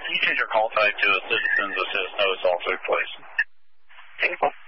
you change your call type to a citizen's assist notice all took place? Thankful.